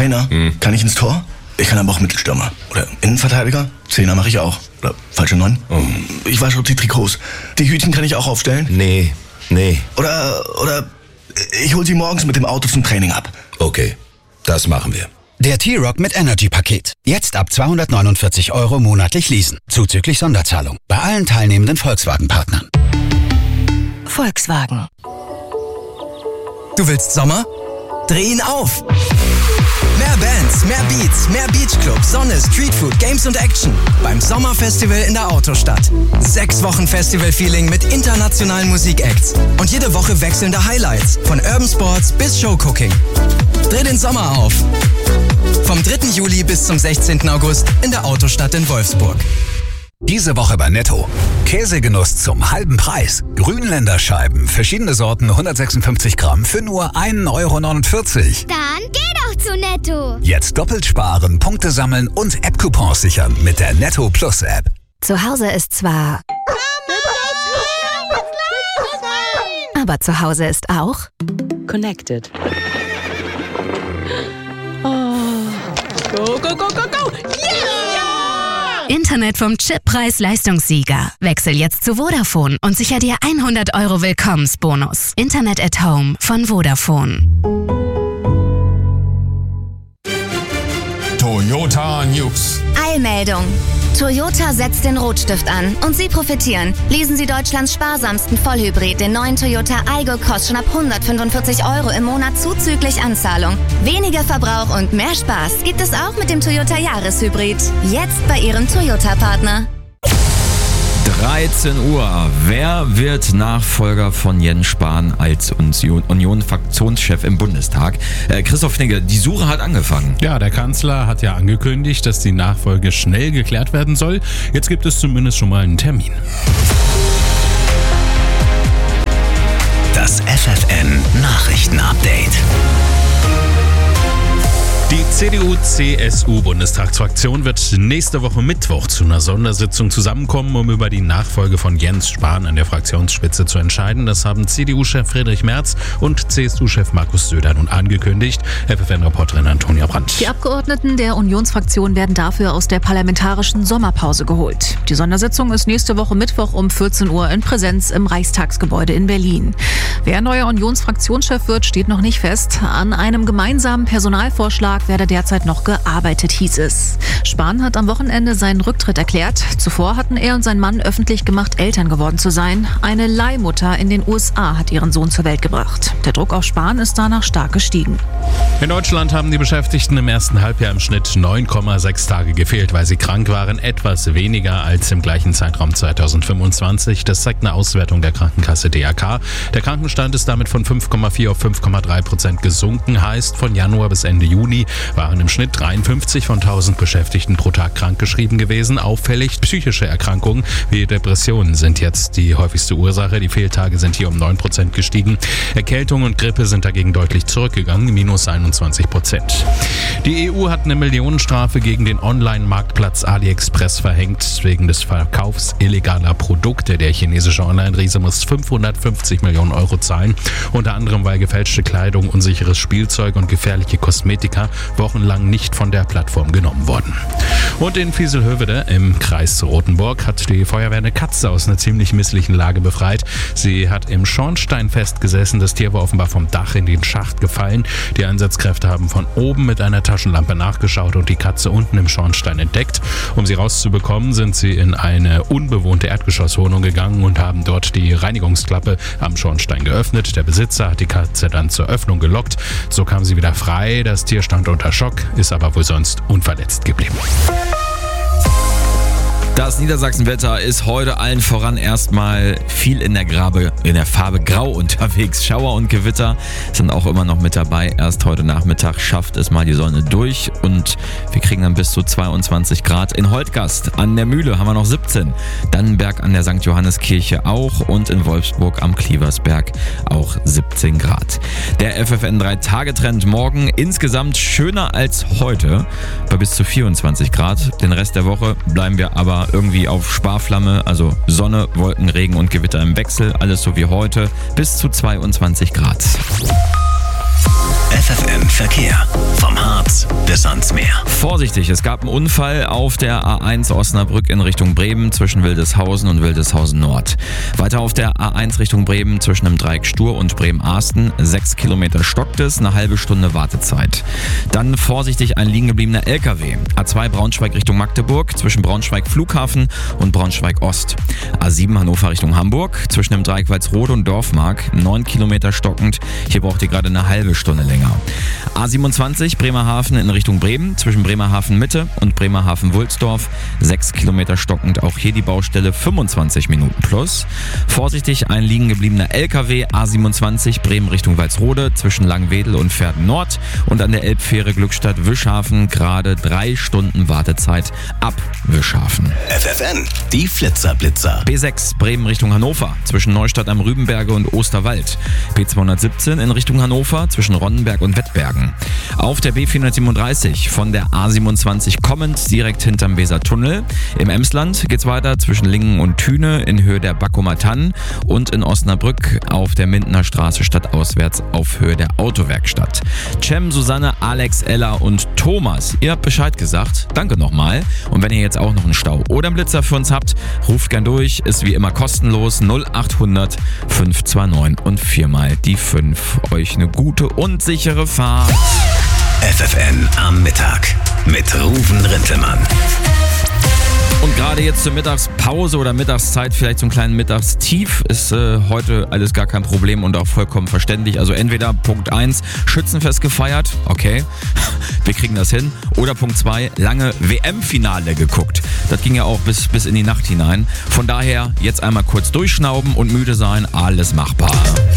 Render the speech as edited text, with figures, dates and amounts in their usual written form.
Einer. Kann ich ins Tor? Ich kann aber auch Mittelstürmer. Oder Innenverteidiger? Zehner mache ich auch. Oder falsche 9? Ich wasche die Trikots. Die Hütchen kann ich auch aufstellen? Nee. Oder ich hol sie morgens mit dem Auto zum Training ab. Okay, das machen wir. Der T-Rock mit Energy-Paket. Jetzt ab 249 € monatlich leasen. Zuzüglich Sonderzahlung. Bei allen teilnehmenden Volkswagen-Partnern. Volkswagen. Du willst Sommer? Dreh ihn auf! Mehr Bands, mehr Beats, mehr Beachclub, Sonne, Streetfood, Games und Action. Beim Sommerfestival in der Autostadt. 6 Wochen Festival-Feeling mit internationalen Musikacts. Und jede Woche wechselnde Highlights. Von Urban Sports bis Showcooking. Dreh den Sommer auf! Vom 3. Juli bis zum 16. August in der Autostadt in Wolfsburg. Diese Woche bei Netto. Käsegenuss zum halben Preis. Grünländerscheiben, verschiedene Sorten, 156 Gramm für nur 1,49 €. Dann geh doch zu Netto. Jetzt doppelt sparen, Punkte sammeln und App-Coupons sichern mit der Netto Plus App. Zu Hause ist zwar... Aber zu Hause ist auch... Connected. Oh. Go, go, go, go, go! Yeah! Internet vom Chippreis-Leistungssieger. Wechsel jetzt zu Vodafone und sicher dir 100 € Willkommensbonus. Internet at Home von Vodafone. Toyota News. Eilmeldung. Toyota setzt den Rotstift an und Sie profitieren. Lesen Sie Deutschlands sparsamsten Vollhybrid, den neuen Toyota Aygo, kostet schon ab 145 € im Monat zuzüglich Anzahlung. Weniger Verbrauch und mehr Spaß gibt es auch mit dem Toyota Jahreshybrid. Jetzt bei Ihrem Toyota-Partner. 13 Uhr. Wer wird Nachfolger von Jens Spahn als Union-Fraktionschef im Bundestag? Christoph Knigge, die Suche hat angefangen. Ja, der Kanzler hat ja angekündigt, dass die Nachfolge schnell geklärt werden soll. Jetzt gibt es zumindest schon mal einen Termin. Das FFN Nachrichten-Update. Die CDU-CSU-Bundestagsfraktion wird nächste Woche Mittwoch zu einer Sondersitzung zusammenkommen, um über die Nachfolge von Jens Spahn an der Fraktionsspitze zu entscheiden. Das haben CDU-Chef Friedrich Merz und CSU-Chef Markus Söder nun angekündigt. FFN-Reporterin Antonia Brandt. Die Abgeordneten der Unionsfraktion werden dafür aus der parlamentarischen Sommerpause geholt. Die Sondersitzung ist nächste Woche Mittwoch um 14 Uhr in Präsenz im Reichstagsgebäude in Berlin. Wer neuer Unionsfraktionschef wird, steht noch nicht fest. An einem gemeinsamen Personalvorschlag werde derzeit noch gearbeitet, hieß es. Spahn hat am Wochenende seinen Rücktritt erklärt. Zuvor hatten er und sein Mann öffentlich gemacht, Eltern geworden zu sein. Eine Leihmutter in den USA hat ihren Sohn zur Welt gebracht. Der Druck auf Spahn ist danach stark gestiegen. In Deutschland haben die Beschäftigten im ersten Halbjahr im Schnitt 9,6 Tage gefehlt, weil sie krank waren. Etwas weniger als im gleichen Zeitraum 2025. Das zeigt eine Auswertung der Krankenkasse DRK. Der Krankenstand ist damit von 5,4 auf 5,3% gesunken. Heißt, von Januar bis Ende Juni waren im Schnitt 53 von 1000 Beschäftigten pro Tag krankgeschrieben gewesen. Auffällig, psychische Erkrankungen wie Depressionen sind jetzt die häufigste Ursache. Die Fehltage sind hier um 9% gestiegen. Erkältung und Grippe sind dagegen deutlich zurückgegangen, minus 21%. Die EU hat eine Millionenstrafe gegen den Online-Marktplatz AliExpress verhängt. Wegen des Verkaufs illegaler Produkte. Der chinesische Online-Riese muss 550 Millionen € zahlen. Unter anderem, weil gefälschte Kleidung, unsicheres Spielzeug und gefährliche Kosmetika wochenlang nicht von der Plattform genommen wurden. Und in Vieselhövede im Kreis Rothenburg hat die Feuerwehr eine Katze aus einer ziemlich misslichen Lage befreit. Sie hat im Schornstein festgesessen. Das Tier war offenbar vom Dach in den Schacht gefallen. Die Einsatzkräfte haben von oben mit einer Taschenlampe nachgeschaut und die Katze unten im Schornstein entdeckt. Um sie rauszubekommen, sind sie in eine unbewohnte Erdgeschosswohnung gegangen und haben dort die Reinigungsklappe am Schornstein geöffnet. Der Besitzer hat die Katze dann zur Öffnung gelockt. So kam sie wieder frei. Das Tier stand unter Schock, ist aber wohl sonst unverletzt geblieben. Das Niedersachsenwetter ist heute allen voran erstmal viel in der Farbe Grau unterwegs. Schauer und Gewitter sind auch immer noch mit dabei. Erst heute Nachmittag schafft es mal die Sonne durch und wir kriegen dann bis zu 22 Grad. In Holtgast an der Mühle haben wir noch 17. Dannenberg an der St. Johanneskirche auch und in Wolfsburg am Klieversberg auch 17 Grad. Der FFN 3-Tage-Trend morgen insgesamt schöner als heute bei bis zu 24 Grad. Den Rest der Woche bleiben wir aber irgendwie auf Sparflamme, also Sonne, Wolken, Regen und Gewitter im Wechsel, alles so wie heute, bis zu 22 Grad. FFN Verkehr vom Hub Nichts bis ans Meer. Vorsichtig, es gab einen Unfall auf der A1 Osnabrück in Richtung Bremen zwischen Wildeshausen und Wildeshausen Nord. Weiter auf der A1 Richtung Bremen zwischen dem Dreieck Stur und Bremen-Ahsten. 6 Kilometer stockt es, eine halbe Stunde Wartezeit. Dann vorsichtig ein liegen gebliebener LKW. A2 Braunschweig Richtung Magdeburg zwischen Braunschweig Flughafen und Braunschweig Ost. A7 Hannover Richtung Hamburg zwischen dem Dreieck Walsrode und Dorfmark. 9 Kilometer stockend. Hier braucht ihr gerade eine halbe Stunde länger. A27 Bremerhaven in Richtung Bremen zwischen Bremerhaven Mitte und Bremerhaven Wulsdorf. 6 Kilometer stockend. Auch hier die Baustelle 25 Minuten plus. Vorsichtig ein liegen gebliebener LKW. A27 Bremen Richtung Walsrode zwischen Langwedel und Verden Nord und an der Elbfähre Glückstadt-Wischhafen gerade 3 Stunden Wartezeit ab Wischhafen. FFN, die Flitzer-Blitzer. B6 Bremen Richtung Hannover zwischen Neustadt am Rübenberge und Osterwald. B217 in Richtung Hannover zwischen Ronnenberg und Wettbergen. Auf der B437 von der A27 kommend direkt hinterm Wesertunnel. Im Emsland geht's weiter zwischen Lingen und Thüne in Höhe der Backumer Tannen und in Osnabrück auf der Mindener Straße stadtauswärts auf Höhe der Autowerkstatt. Cem, Susanne, Alex, Ella und Thomas, ihr habt Bescheid gesagt. Danke nochmal. Und wenn ihr jetzt auch noch einen Stau oder einen Blitzer für uns habt, ruft gern durch. Ist wie immer kostenlos 0800 529 und 4 mal die 5. Euch eine gute und sichere Fahrt. FFN am Mittag mit Ruven Rintelmann. Und gerade jetzt zur Mittagspause oder Mittagszeit, vielleicht so einen kleinen Mittagstief, ist heute alles gar kein Problem und auch vollkommen verständlich. Also entweder Punkt 1, Schützenfest gefeiert, okay, wir kriegen das hin. Oder Punkt 2, lange WM-Finale geguckt. Das ging ja auch bis in die Nacht hinein. Von daher jetzt einmal kurz durchschnauben und müde sein, alles machbar.